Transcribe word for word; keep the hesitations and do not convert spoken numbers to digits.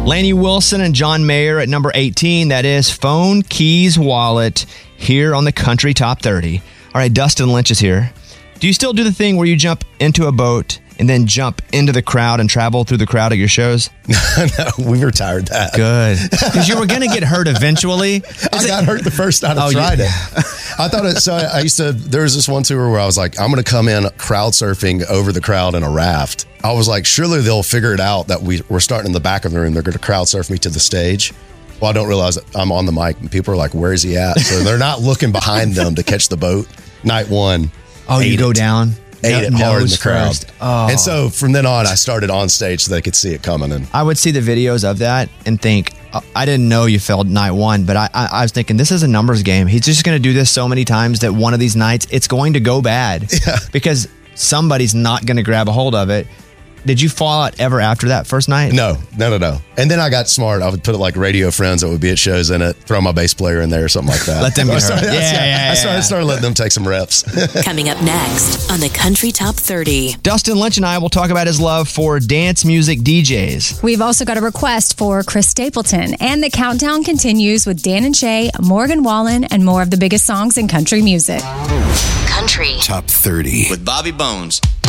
Lainey Wilson and John Mayer at number eighteen. That is Phone, Keys, Wallet here on the Country Top thirty. All right, Dustin Lynch is here. Do you still do the thing where you jump into a boat and then jump into the crowd and travel through the crowd at your shows? No, we retired that. Good. Because you were going to get hurt eventually. Is I it- got hurt the first time I oh, tried yeah. it. I thought it, so I used to, there was this one tour where I was like, I'm going to come in crowd surfing over the crowd in a raft. I was like, surely they'll figure it out that we, we're starting in the back of the room. They're going to crowd surf me to the stage. Well, I don't realize that I'm on the mic and people are like, where is he at? So they're not looking behind them to catch the boat. Night one. Oh, you go it. down? Ate it hard in the crowd. Oh. And so from then on, I started on stage so they could see it coming. And I would see the videos of that and think, I didn't know you failed night one, but I, I, I was thinking, this is a numbers game. He's just going to do this so many times that one of these nights, it's going to go bad. Yeah. Because somebody's not going to grab a hold of it. Did you fall out ever after that first night? No, no, no, no. And then I got smart. I would put like radio friends that would be at shows in it, throw my bass player in there or something like that. Let them get hurt. started, yeah, yeah, yeah, I started, started letting them take some reps. Coming up next on the Country Top thirty. Dustin Lynch and I will talk about his love for dance music D Js. We've also got a request for Chris Stapleton. And the countdown continues with Dan and Shay, Morgan Wallen, and more of the biggest songs in country music. Country Top thirty with Bobby Bones.